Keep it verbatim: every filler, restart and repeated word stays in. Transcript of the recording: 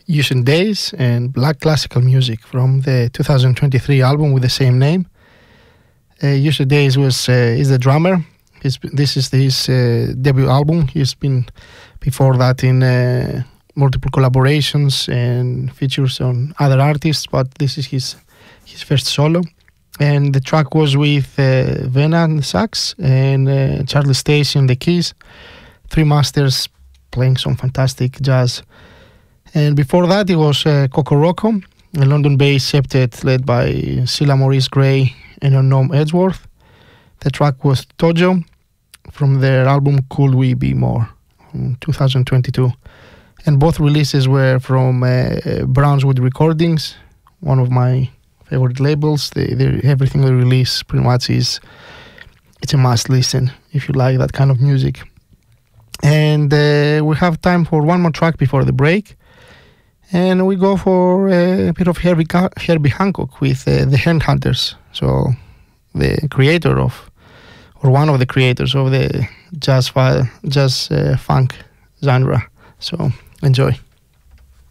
Usual Days and Black Classical Music from the two thousand twenty-three album with the same name. Uh, Usual Days was uh, is the drummer. He's, this is his uh, debut album. He's been before that in uh, multiple collaborations and features on other artists, but this is his his first solo. And the track was with uh, Vena on the sax and uh, Charlie Stacey on the keys. Three masters playing some fantastic jazz. And before that, it was uh, Coco Rocco, a London-based septet led by Sheila Maurice Gray and Noam Edgeworth. The track was Tojo from their album Could We Be More in two thousand twenty-two. And both releases were from uh, Brownswood Recordings, one of my favorite labels. They, they, everything they release pretty much is it's a must listen if you like that kind of music. And uh, we have time for one more track before the break. And we go for a bit of Herbie, Herbie Hancock with uh, the Handhunters. So the creator of, or one of the creators of the jazz, jazz uh, funk genre. So enjoy.